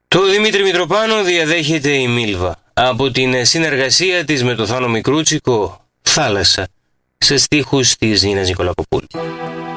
Το Δημήτρη Μητροπάνο διαδέχεται η Μίλβα από την συνεργασία της με το Θάνο Μικρούτσικο, Θάλασσα, σε στίχους της Νίνας Νικολακοπούλου.